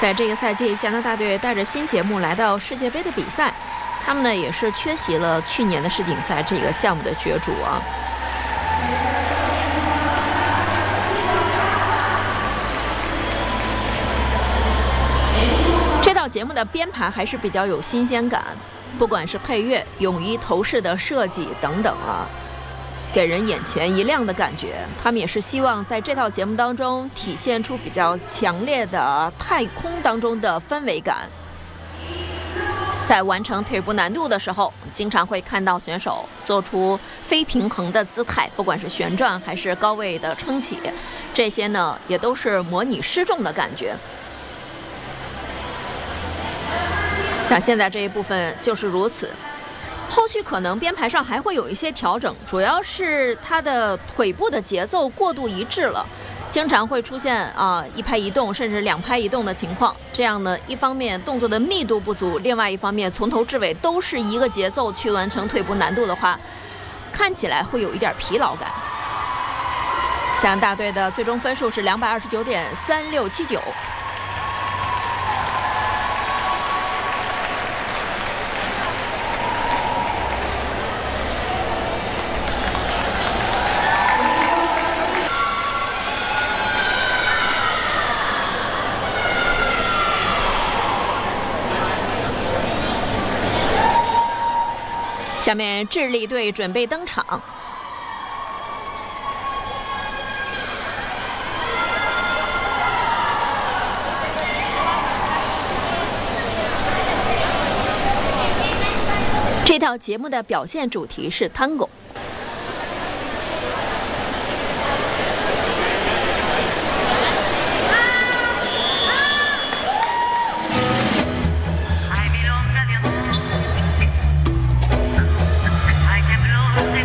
在这个赛季，加拿大队带着新节目来到世界杯的比赛，他们呢也是缺席了去年的世锦赛这个项目的角逐啊。这套节目的编排还是比较有新鲜感，不管是配乐、泳衣头饰的设计等等啊，给人眼前一亮的感觉。他们也是希望在这套节目当中体现出比较强烈的太空当中的氛围感。在完成腿部难度的时候，经常会看到选手做出非平衡的姿态，不管是旋转还是高位的撑起，这些呢也都是模拟失重的感觉。像现在这一部分就是如此，后续可能编排上还会有一些调整，主要是他的腿部的节奏过度一致了，经常会出现一拍一动甚至两拍一动的情况。这样呢，一方面动作的密度不足，另外一方面从头至尾都是一个节奏去完成腿部难度的话，看起来会有一点疲劳感。加拿大队的最终分数是229.3679。下面智利队准备登场。这套节目的表现主题是 Tango。